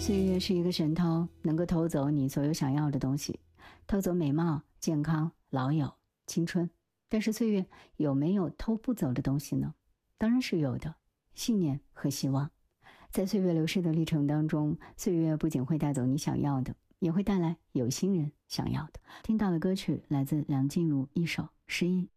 岁月是一个神偷，能够偷走你所有想要的东西，偷走美貌、健康、老友、青春。但是岁月有没有偷不走的东西呢？当然是有的，信念和希望。在岁月流逝的历程当中，岁月不仅会带走你想要的，也会带来有心人想要的。听到的歌曲来自梁静茹一首《失忆》。